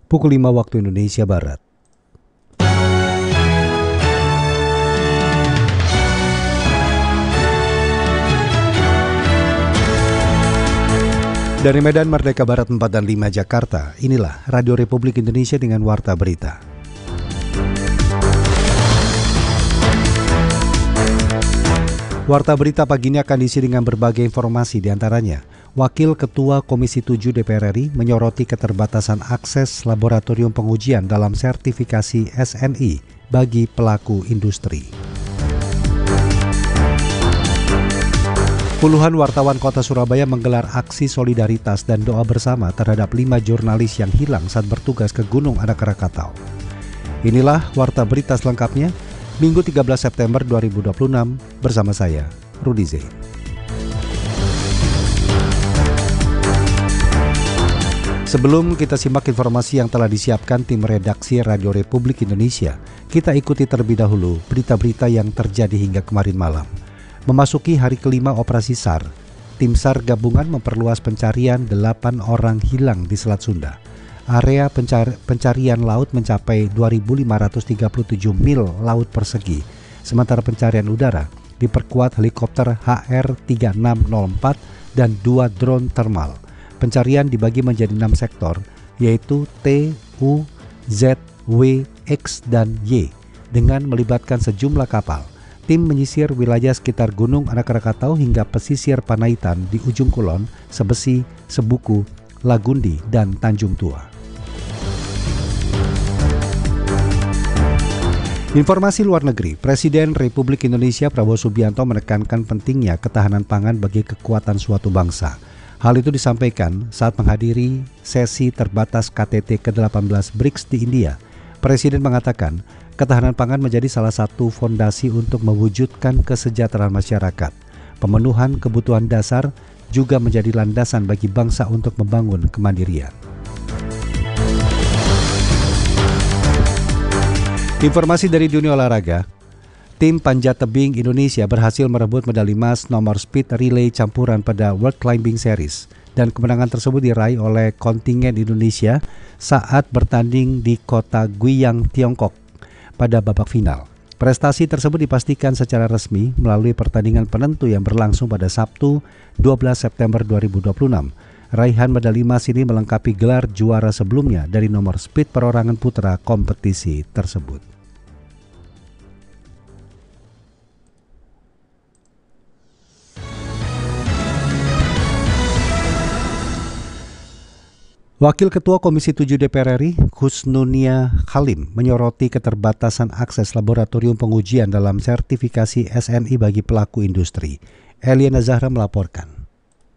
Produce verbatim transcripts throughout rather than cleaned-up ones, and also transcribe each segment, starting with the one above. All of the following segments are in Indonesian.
pukul lima waktu Indonesia Barat. Dari Medan Merdeka Barat empat dan lima Jakarta, inilah Radio Republik Indonesia dengan Warta Berita. Warta Berita pagi ini akan diisi dengan berbagai informasi, diantaranya Wakil Ketua Komisi tujuh D P R R I menyoroti keterbatasan akses laboratorium pengujian dalam sertifikasi S N I bagi pelaku industri. Puluhan wartawan kota Surabaya menggelar aksi solidaritas dan doa bersama terhadap lima jurnalis yang hilang saat bertugas ke Gunung Anak Krakatau. Inilah Warta Berita selengkapnya, Minggu tiga belas September dua ribu dua puluh enam, bersama saya, Rudi Zain. Sebelum kita simak informasi yang telah disiapkan tim redaksi Radio Republik Indonesia, kita ikuti terlebih dahulu berita-berita yang terjadi hingga kemarin malam. Memasuki hari kelima operasi S A R, tim S A R gabungan memperluas pencarian delapan orang hilang di Selat Sunda. Area pencar- pencarian laut mencapai dua ribu lima ratus tiga puluh tujuh mil laut persegi, sementara pencarian udara diperkuat helikopter H R tiga enam nol empat dan dua drone thermal. Pencarian dibagi menjadi enam sektor, yaitu T, U, Z, W, X, dan Y, dengan melibatkan sejumlah kapal. Tim menyisir wilayah sekitar Gunung Anak Krakatau hingga pesisir Panaitan di ujung Kulon, Sebesi, Sebuku, Lagundi, dan Tanjung Tua. Informasi luar negeri, Presiden Republik Indonesia Prabowo Subianto menekankan pentingnya ketahanan pangan bagi kekuatan suatu bangsa. Hal itu disampaikan saat menghadiri sesi terbatas K T T ke delapan belas B R I C S di India. Presiden mengatakan, ketahanan pangan menjadi salah satu fondasi untuk mewujudkan kesejahteraan masyarakat. Pemenuhan kebutuhan dasar juga menjadi landasan bagi bangsa untuk membangun kemandirian. Informasi dari dunia olahraga, tim panjat tebing Indonesia berhasil merebut medali emas nomor speed relay campuran pada World Climbing Series, dan kemenangan tersebut diraih oleh kontingen Indonesia saat bertanding di kota Guiyang, Tiongkok pada babak final. Prestasi tersebut dipastikan secara resmi melalui pertandingan penentu yang berlangsung pada Sabtu dua belas September dua ribu dua puluh enam. Raihan medali emas ini melengkapi gelar juara sebelumnya dari nomor speed perorangan putra kompetisi tersebut. Wakil Ketua Komisi tujuh D P R R I, Kusnunia Halim, menyoroti keterbatasan akses laboratorium pengujian dalam sertifikasi S N I bagi pelaku industri. Eliana Zahra melaporkan.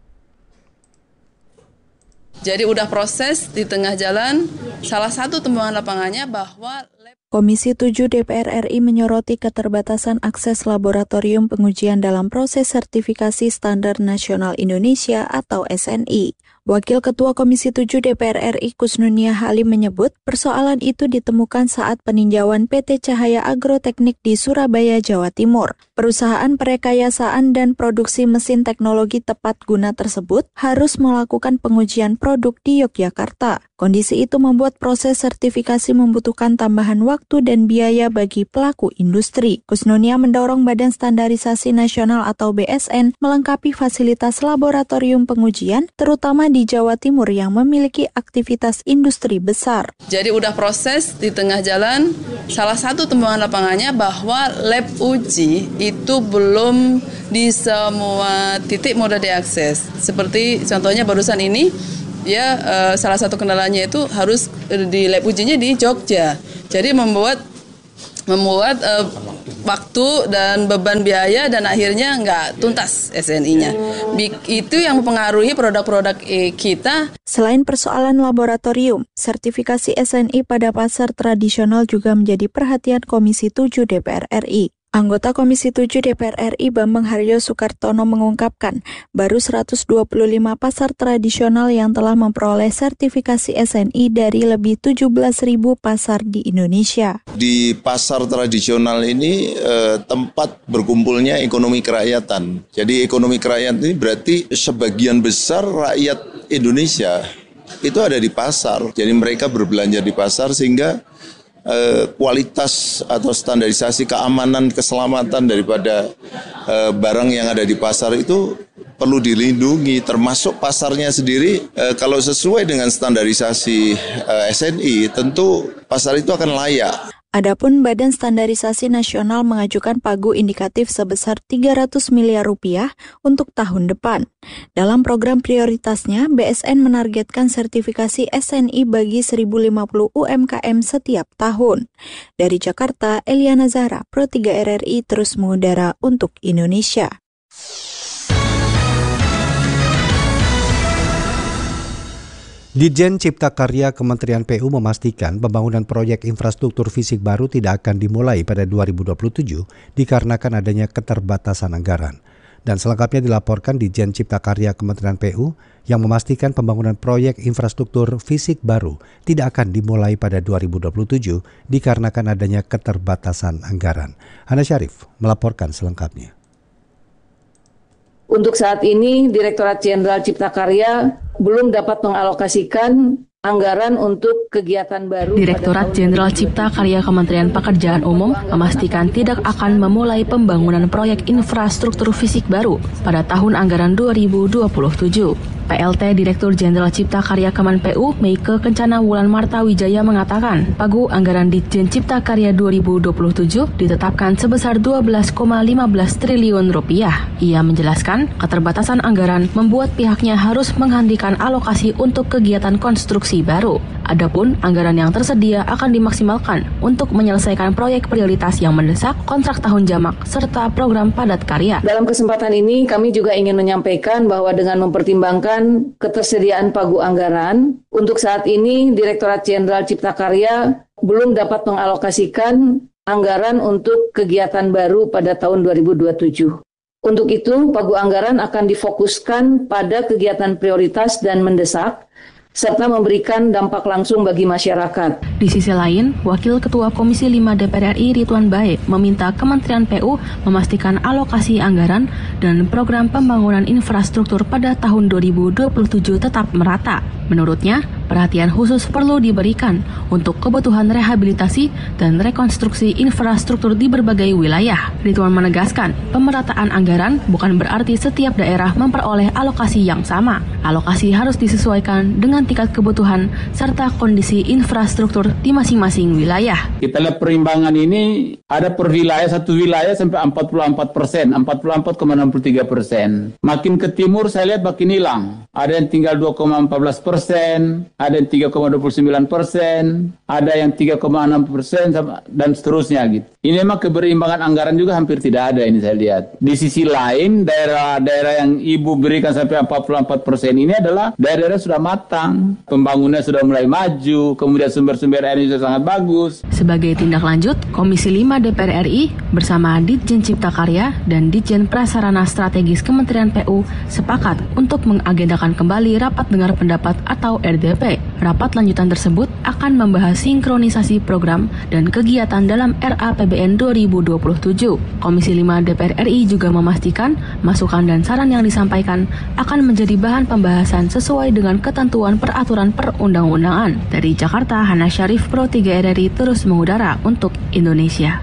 Jadi udah proses di tengah jalan, salah satu temuan lapangannya bahwa Komisi tujuh D P R R I menyoroti keterbatasan akses laboratorium pengujian dalam proses sertifikasi Standar Nasional Indonesia atau S N I. Wakil Ketua Komisi tujuh D P R R I Kusnunia Halim menyebut persoalan itu ditemukan saat peninjauan P T Cahaya Agroteknik di Surabaya, Jawa Timur. Perusahaan perekayasaan dan produksi mesin teknologi tepat guna tersebut harus melakukan pengujian produk di Yogyakarta. Kondisi itu membuat proses sertifikasi membutuhkan tambahan waktu dan biaya bagi pelaku industri. Kusnunia mendorong Badan Standarisasi Nasional atau B S N melengkapi fasilitas laboratorium pengujian, terutama di Jawa Timur yang memiliki aktivitas industri besar. Jadi udah proses di tengah jalan, salah satu temuan lapangannya bahwa lab uji itu belum di semua titik mudah diakses. Seperti contohnya barusan ini, ya uh, salah satu kendalanya itu harus uh, di lab ujinya di Jogja. Jadi membuat membuat uh, waktu dan beban biaya dan akhirnya nggak tuntas S N I-nya. Itu yang mempengaruhi produk-produk kita. Selain persoalan laboratorium, sertifikasi S N I pada pasar tradisional juga menjadi perhatian Komisi tujuh D P R R I. Anggota Komisi tujuh D P R R I Bambang Haryo Sukartono mengungkapkan, baru seratus dua puluh lima pasar tradisional yang telah memperoleh sertifikasi S N I dari lebih tujuh belas ribu pasar di Indonesia. Di pasar tradisional ini eh, tempat berkumpulnya ekonomi kerakyatan. Jadi ekonomi kerakyatan ini berarti sebagian besar rakyat Indonesia itu ada di pasar. Jadi mereka berbelanja di pasar sehingga eh, kualitas atau standarisasi keamanan, keselamatan daripada eh, barang yang ada di pasar itu perlu dilindungi, termasuk pasarnya sendiri. Eh, kalau sesuai dengan standarisasi eh, S N I, tentu pasar itu akan layak. Adapun Badan Standarisasi Nasional mengajukan pagu indikatif sebesar tiga ratus miliar rupiah untuk tahun depan. Dalam program prioritasnya, B S N menargetkan sertifikasi S N I bagi seribu lima puluh U M K M setiap tahun. Dari Jakarta, Eliana Zahra, Pro tiga R R I terus mengudara untuk Indonesia. Ditjen Cipta Karya Kementerian P U memastikan pembangunan proyek infrastruktur fisik baru tidak akan dimulai pada dua ribu dua puluh tujuh dikarenakan adanya keterbatasan anggaran. Dan selengkapnya dilaporkan Ditjen Cipta Karya Kementerian P U yang memastikan pembangunan proyek infrastruktur fisik baru tidak akan dimulai pada dua ribu dua puluh tujuh dikarenakan adanya keterbatasan anggaran. Hana Syarif melaporkan selengkapnya. Untuk saat ini, Direktorat Jenderal Cipta Karya belum dapat mengalokasikan anggaran untuk kegiatan baru. Direktorat Jenderal Cipta Karya Kementerian Pekerjaan Umum memastikan tidak akan memulai pembangunan proyek infrastruktur fisik baru pada tahun anggaran dua ribu dua puluh tujuh. P L T Direktur Jenderal Cipta Karya Kemen P U, Meike Kencana Wulan Marta Wijaya mengatakan, pagu anggaran Ditjen Cipta Karya dua ribu dua puluh tujuh ditetapkan sebesar dua belas koma lima belas triliun rupiah. Ia menjelaskan, keterbatasan anggaran membuat pihaknya harus menghentikan alokasi untuk kegiatan konstruksi baru. Adapun anggaran yang tersedia akan dimaksimalkan untuk menyelesaikan proyek prioritas yang mendesak, kontrak tahun jamak, serta program padat karya. Dalam kesempatan ini, kami juga ingin menyampaikan bahwa dengan mempertimbangkan ketersediaan pagu anggaran, untuk saat ini Direktorat Jenderal Cipta Karya belum dapat mengalokasikan anggaran untuk kegiatan baru pada tahun dua ribu dua puluh tujuh. Untuk itu, pagu anggaran akan difokuskan pada kegiatan prioritas dan mendesak, serta memberikan dampak langsung bagi masyarakat. Di sisi lain, Wakil Ketua Komisi lima D P R R I Ridwan Bae meminta Kementerian P U memastikan alokasi anggaran dan program pembangunan infrastruktur pada tahun dua ribu dua puluh tujuh tetap merata. Menurutnya, perhatian khusus perlu diberikan untuk kebutuhan rehabilitasi dan rekonstruksi infrastruktur di berbagai wilayah. Ridwan menegaskan, pemerataan anggaran bukan berarti setiap daerah memperoleh alokasi yang sama. Alokasi harus disesuaikan dengan tingkat kebutuhan serta kondisi infrastruktur di masing-masing wilayah. Kita lihat perimbangan ini ada per wilayah, satu wilayah sampai empat puluh empat persen, empat puluh empat koma enam puluh tiga persen. Makin ke timur saya lihat makin hilang. Ada yang tinggal dua koma empat belas persen, ada yang tiga koma dua puluh sembilan persen, ada yang tiga koma enam persen, dan seterusnya gitu. Ini memang keberimbangan anggaran juga hampir tidak ada ini saya lihat. Di sisi lain, daerah-daerah yang Ibu berikan sampai empat puluh empat persen ini adalah daerah-daerah sudah matang, pembangunannya sudah mulai maju, kemudian sumber-sumber air sudah sangat bagus. Sebagai tindak lanjut, Komisi lima D P R R I bersama Ditjen Cipta Karya dan Ditjen Prasarana Strategis Kementerian P U sepakat untuk mengagendakan kembali rapat dengar pendapat atau R D P. Rapat lanjutan tersebut akan membahas sinkronisasi program dan kegiatan dalam R A P B N dua ribu dua puluh tujuh. Komisi lima D P R R I juga memastikan masukan dan saran yang disampaikan akan menjadi bahan pembahasan sesuai dengan ketentuan peraturan perundang-undangan. Dari Jakarta, Hana Syarif, Pro tiga R R I terus mengudara untuk Indonesia.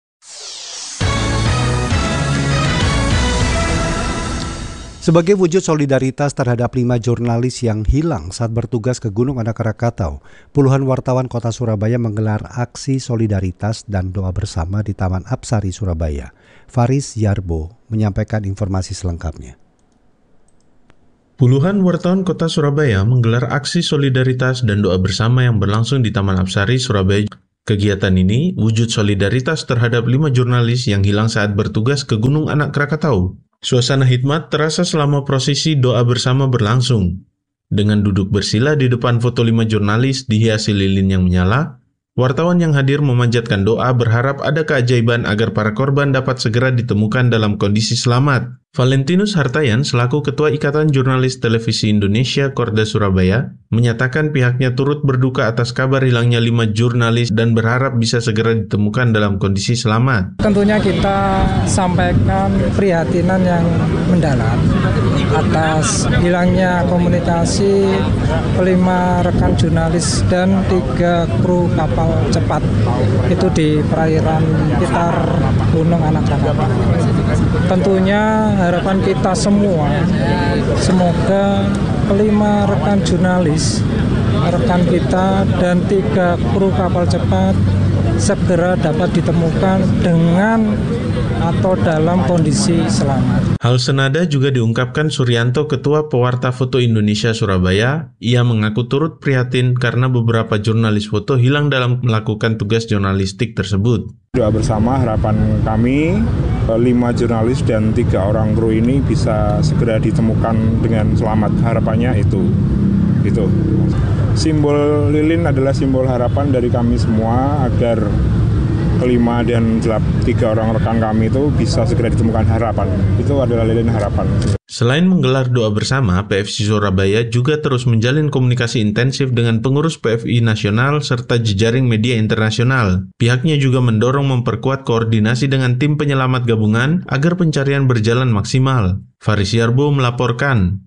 Sebagai wujud solidaritas terhadap lima jurnalis yang hilang saat bertugas ke Gunung Anak Krakatau, puluhan wartawan kota Surabaya menggelar aksi solidaritas dan doa bersama di Taman Apsari, Surabaya. Faris Yarbo menyampaikan informasi selengkapnya. Puluhan wartawan kota Surabaya menggelar aksi solidaritas dan doa bersama yang berlangsung di Taman Apsari, Surabaya. Kegiatan ini wujud solidaritas terhadap lima jurnalis yang hilang saat bertugas ke Gunung Anak Krakatau. Suasana hikmat terasa selama prosesi doa bersama berlangsung. Dengan duduk bersila di depan foto lima jurnalis dihiasi lilin yang menyala, wartawan yang hadir memanjatkan doa berharap ada keajaiban agar para korban dapat segera ditemukan dalam kondisi selamat. Valentinus Hartayan selaku Ketua Ikatan Jurnalis Televisi Indonesia Korda Surabaya menyatakan pihaknya turut berduka atas kabar hilangnya lima jurnalis dan berharap bisa segera ditemukan dalam kondisi selamat. Tentunya kita sampaikan prihatinan yang mendalam atas hilangnya komunikasi kelima rekan jurnalis dan tiga kru kapal cepat itu di perairan sekitar Gunung Anak Rakatau. Tentunya harapan kita semua, semoga kelima rekan jurnalis, rekan kita dan tiga kru kapal cepat segera dapat ditemukan dengan atau dalam kondisi selamat. Hal senada juga diungkapkan Suryanto, Ketua Pewarta Foto Indonesia Surabaya. Ia mengaku turut prihatin karena beberapa jurnalis foto hilang dalam melakukan tugas jurnalistik tersebut. Doa bersama harapan kami, lima jurnalis dan tiga orang kru ini bisa segera ditemukan dengan selamat. Harapannya itu. Itu. Simbol lilin adalah simbol harapan dari kami semua agar kelima dan tiga orang rekan kami itu bisa segera ditemukan harapan. Itu adalah lilin harapan. Selain menggelar doa bersama, P F C Surabaya juga terus menjalin komunikasi intensif dengan pengurus P F I nasional serta jejaring media internasional. Pihaknya juga mendorong memperkuat koordinasi dengan tim penyelamat gabungan agar pencarian berjalan maksimal. Faris Yarbo melaporkan.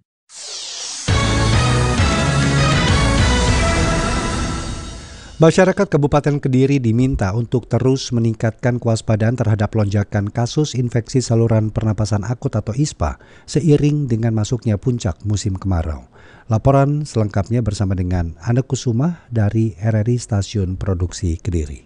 Masyarakat Kabupaten Kediri diminta untuk terus meningkatkan kewaspadaan terhadap lonjakan kasus infeksi saluran pernapasan akut atau I S P A seiring dengan masuknya puncak musim kemarau. Laporan selengkapnya bersama dengan Ane Kusuma dari R R I Stasiun Produksi Kediri.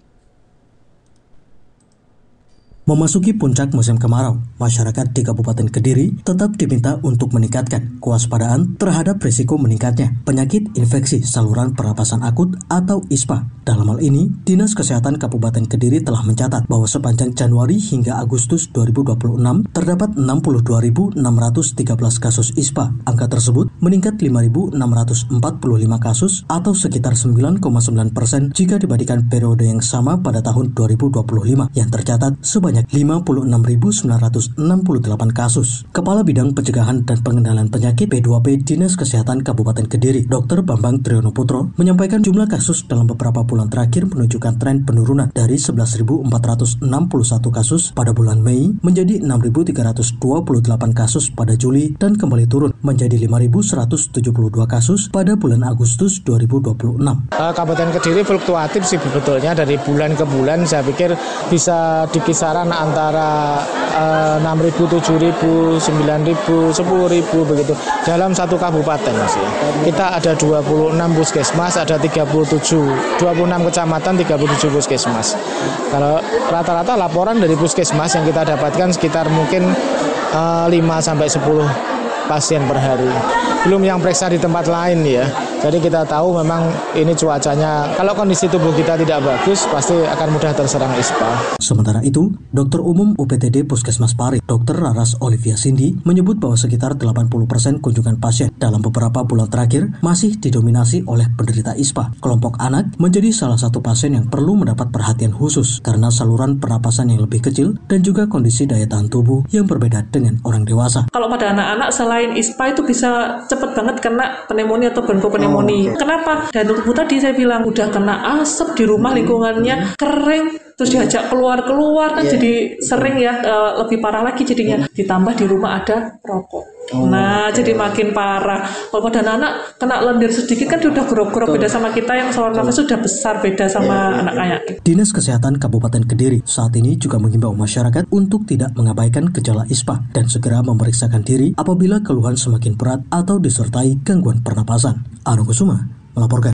Memasuki puncak musim kemarau, masyarakat di Kabupaten Kediri tetap diminta untuk meningkatkan kewaspadaan terhadap risiko meningkatnya penyakit infeksi saluran pernapasan akut atau I S P A. Dalam hal ini, Dinas Kesehatan Kabupaten Kediri telah mencatat bahwa sepanjang Januari hingga Agustus dua ribu dua puluh enam terdapat enam puluh dua ribu enam ratus tiga belas kasus I S P A. Angka tersebut meningkat lima ribu enam ratus empat puluh lima kasus atau sekitar sembilan koma sembilan persen jika dibandingkan periode yang sama pada tahun dua ribu dua puluh lima yang tercatat sebanyak lima puluh enam ribu sembilan ratus enam puluh delapan kasus. Kepala Bidang Pencegahan dan Pengendalian Penyakit P dua P Dinas Kesehatan Kabupaten Kediri, Dokter Bambang Triyono Putro, menyampaikan jumlah kasus dalam beberapa bulan terakhir menunjukkan tren penurunan dari sebelas ribu empat ratus enam puluh satu kasus pada bulan Mei menjadi enam ribu tiga ratus dua puluh delapan kasus pada Juli dan kembali turun menjadi lima ribu seratus tujuh puluh dua kasus pada bulan Agustus dua ribu dua puluh enam. Kabupaten Kediri fluktuatif sih sebetulnya dari bulan ke bulan, saya pikir bisa di kisaran antara uh, enam ribu, tujuh ribu, sembilan ribu, sepuluh ribu begitu dalam satu kabupaten Mas ya. Kita ada dua puluh enam puskesmas, ada tiga puluh tujuh, dua puluh enam kecamatan, tiga puluh tujuh puskesmas. Kalau rata-rata laporan dari puskesmas yang kita dapatkan sekitar mungkin uh, lima sampai sepuluh pasien per hari. Belum yang periksa di tempat lain ya. Jadi kita tahu memang ini cuacanya, kalau kondisi tubuh kita tidak bagus, pasti akan mudah terserang I S P A. Sementara itu, Dokter Umum U P T D Puskesmas Pari, Dokter Raras Olivia Cindy, menyebut bahwa sekitar delapan puluh persen kunjungan pasien dalam beberapa bulan terakhir masih didominasi oleh penderita I S P A. Kelompok anak menjadi salah satu pasien yang perlu mendapat perhatian khusus karena saluran pernapasan yang lebih kecil dan juga kondisi daya tahan tubuh yang berbeda dengan orang dewasa. Kalau pada anak-anak selain I S P A itu bisa cepat banget kena pneumonia atau bronchopneumonia. Oh. Kenapa? Dan tubuh tadi saya bilang udah kena asap di rumah, lingkungannya kering, terus diajak keluar-keluar kan yeah. Jadi sering ya uh, lebih parah lagi jadinya. Ditambah di rumah ada rokok. Oh, nah, okay. Jadi makin parah. Kalau pada anak kena lendir sedikit kan dia udah grok-grok, beda sama kita yang saluran nafas sudah besar, beda sama yeah, anak kayak. Dinas Kesehatan Kabupaten Kediri saat ini juga menghimbau masyarakat untuk tidak mengabaikan gejala I S P A dan segera memeriksakan diri apabila keluhan semakin berat atau disertai gangguan pernapasan. Anu Kusuma melaporkan.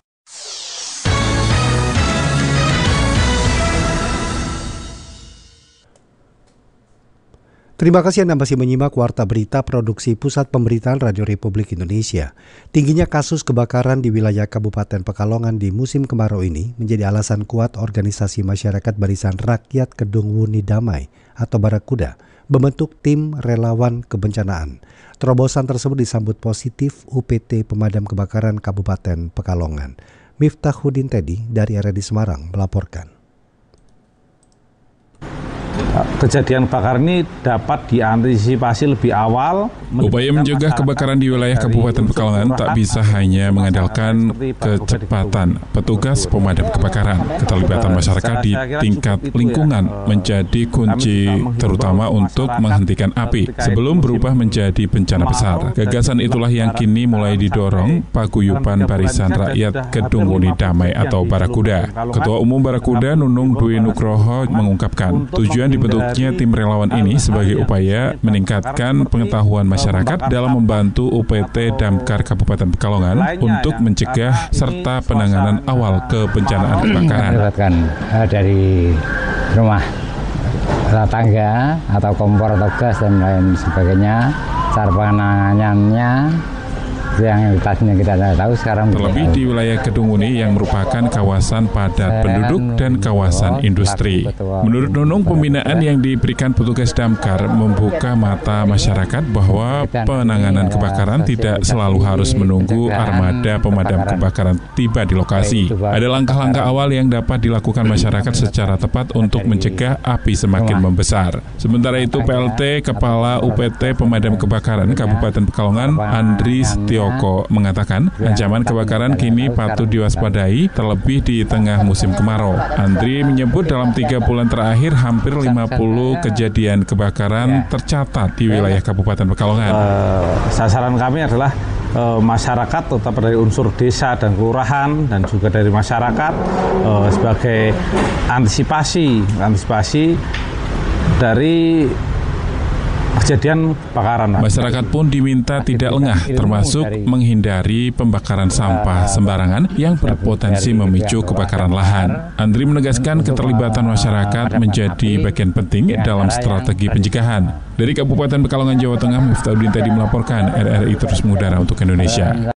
Terima kasih Anda masih menyimak Warta Berita Produksi Pusat Pemberitaan Radio Republik Indonesia. Tingginya kasus kebakaran di wilayah Kabupaten Pekalongan di musim kemarau ini menjadi alasan kuat organisasi masyarakat Barisan Rakyat Kedung Wuni Damai atau Barakuda membentuk tim relawan kebencanaan. Terobosan tersebut disambut positif U P T Pemadam Kebakaran Kabupaten Pekalongan. Miftahuddin Teddy dari R R I Semarang melaporkan. kejadian kebakaran ini dapat diantisipasi lebih awal. Upaya mencegah kebakaran di wilayah Kabupaten Pekalongan tak bisa hanya mengandalkan kecepatan petugas pemadam kebakaran. Keterlibatan masyarakat di tingkat lingkungan menjadi kunci terutama untuk menghentikan api sebelum berubah menjadi bencana besar. Gagasan itulah yang kini mulai didorong Paguyuban Barisan Rakyat Kedung Muni Damai atau Barakuda. Ketua Umum Barakuda Nunung Dwi Nugroho mengungkapkan tujuan dibentuknya tim relawan ini sebagai upaya meningkatkan pengetahuan masyarakat masyarakat dalam membantu U P T Damkar Kabupaten Pekalongan untuk mencegah serta penanganan awal kebencanaan kebakaran. Dari rumah tangga atau kompor atau gas dan lain sebagainya, cara penanganannya yang tasnya kita tidak tahu sekarang. Terlebih di wilayah Kedung Muni yang merupakan kawasan padat penduduk dan kawasan industri. Menurut Nunung, pembinaan yang diberikan petugas damkar membuka mata masyarakat bahwa penanganan kebakaran tidak selalu harus menunggu armada pemadam kebakaran tiba di lokasi. Ada langkah-langkah awal yang dapat dilakukan masyarakat secara tepat untuk mencegah api semakin membesar. Sementara itu, P L T Kepala U P T Pemadam Kebakaran Kabupaten Pekalongan, Andri Setio mengatakan ancaman kebakaran kini patut diwaspadai terlebih di tengah musim kemarau. Andri menyebut dalam tiga bulan terakhir hampir lima puluh kejadian kebakaran tercatat di wilayah Kabupaten Pekalongan. Uh, sasaran kami adalah uh, masyarakat, tetap dari unsur desa dan kelurahan dan juga dari masyarakat uh, sebagai antisipasi antisipasi dari kejadian kebakaran. Masyarakat pun diminta tidak lengah, termasuk menghindari pembakaran sampah sembarangan yang berpotensi memicu kebakaran lahan. Andri menegaskan keterlibatan masyarakat menjadi bagian penting dalam strategi pencegahan. Dari Kabupaten Pekalongan, Jawa Tengah, Miftahudin Tadi melaporkan. R R I terus mengudara untuk Indonesia.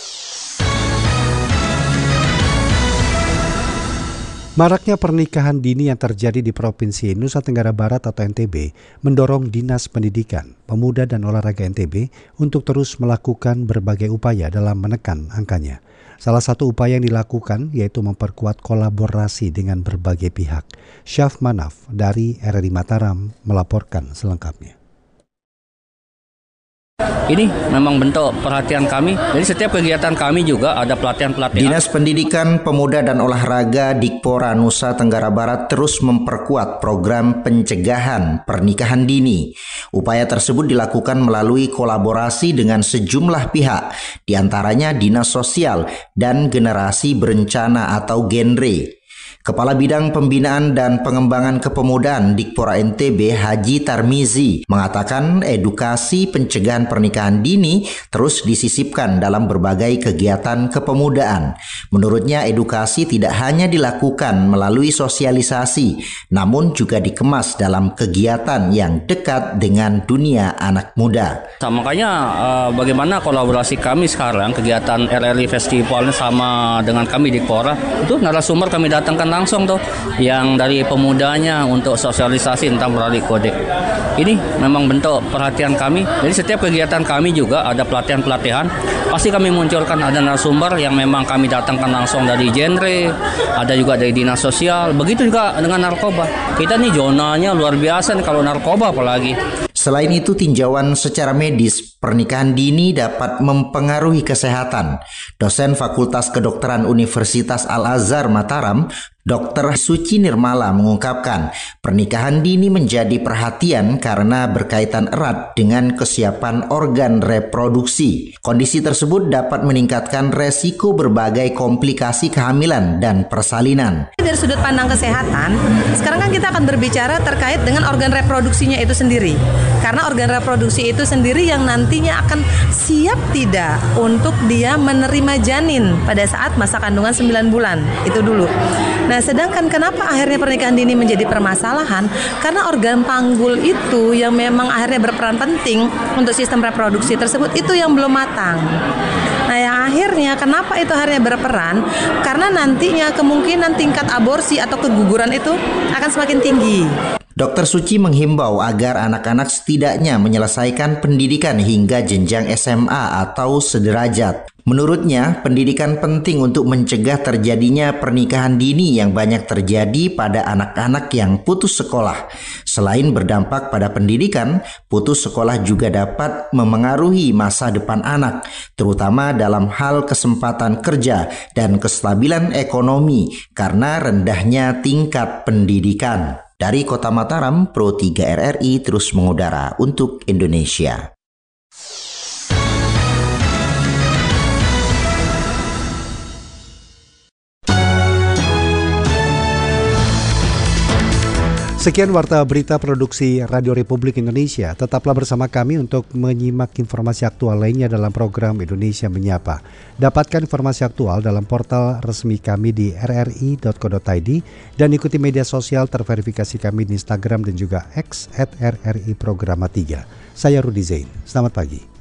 Maraknya pernikahan dini yang terjadi di Provinsi Nusa Tenggara Barat atau N T B mendorong Dinas Pendidikan, Pemuda dan Olahraga N T B untuk terus melakukan berbagai upaya dalam menekan angkanya. Salah satu upaya yang dilakukan yaitu memperkuat kolaborasi dengan berbagai pihak. Syaf Manaf dari R R I Mataram melaporkan selengkapnya. Ini memang bentuk perhatian kami. Jadi setiap kegiatan kami juga ada pelatihan-pelatihan. Dinas Pendidikan, Pemuda dan Olahraga Dikpora Nusa Tenggara Barat terus memperkuat program pencegahan pernikahan dini. Upaya tersebut dilakukan melalui kolaborasi dengan sejumlah pihak, diantaranya Dinas Sosial dan Generasi Berencana atau Genre. Kepala Bidang Pembinaan dan Pengembangan Kepemudaan Dikpora N T B Haji Tarmizi mengatakan edukasi pencegahan pernikahan dini terus disisipkan dalam berbagai kegiatan kepemudaan. Menurutnya edukasi tidak hanya dilakukan melalui sosialisasi, namun juga dikemas dalam kegiatan yang dekat dengan dunia anak muda. Nah, makanya uh, bagaimana kolaborasi kami sekarang, kegiatan R R I Festival sama dengan kami Dikpora, itu narasumber kami datangkan langsung tuh yang dari pemudanya untuk sosialisasi tentang melalui kode. Ini memang bentuk perhatian kami. Jadi setiap kegiatan kami juga ada pelatihan-pelatihan. Pasti kami munculkan ada narasumber yang memang kami datangkan langsung dari genre, ada juga dari dinas sosial. Begitu juga dengan narkoba. Kita nih zonanya luar biasa nih kalau narkoba apalagi. Selain itu, tinjauan secara medis pernikahan dini dapat mempengaruhi kesehatan. Dosen Fakultas Kedokteran Universitas Al-Azhar Mataram, Dokter Suci Nirmala mengungkapkan, pernikahan dini menjadi perhatian karena berkaitan erat dengan kesiapan organ reproduksi. Kondisi tersebut dapat meningkatkan resiko berbagai komplikasi kehamilan dan persalinan. Dari sudut pandang kesehatan, sekarang kan kita akan berbicara terkait dengan organ reproduksinya itu sendiri. Karena organ reproduksi itu sendiri yang nantinya akan siap tidak untuk dia menerima janin pada saat masa kandungan sembilan bulan. Itu dulu. Nah, sedangkan kenapa akhirnya pernikahan dini menjadi permasalahan? Karena organ panggul itu yang memang akhirnya berperan penting untuk sistem reproduksi tersebut itu yang belum matang. Nah, yang akhirnya kenapa itu akhirnya berperan? Karena nantinya kemungkinan tingkat aborsi atau keguguran itu akan semakin tinggi. Dokter Suci menghimbau agar anak-anak setidaknya menyelesaikan pendidikan hingga jenjang S M A atau sederajat. Menurutnya, pendidikan penting untuk mencegah terjadinya pernikahan dini yang banyak terjadi pada anak-anak yang putus sekolah. Selain berdampak pada pendidikan, putus sekolah juga dapat memengaruhi masa depan anak, terutama dalam hal kesempatan kerja dan kestabilan ekonomi karena rendahnya tingkat pendidikan. Dari Kota Mataram, Pro tiga R R I terus mengudara untuk Indonesia. Sekian Warta Berita Produksi Radio Republik Indonesia. Tetaplah bersama kami untuk menyimak informasi aktual lainnya dalam program Indonesia Menyapa. Dapatkan informasi aktual dalam portal resmi kami di r r i dot co dot i d dan ikuti media sosial terverifikasi kami di Instagram dan juga X at R R I Programa tiga. Saya Rudi Zain. Selamat pagi.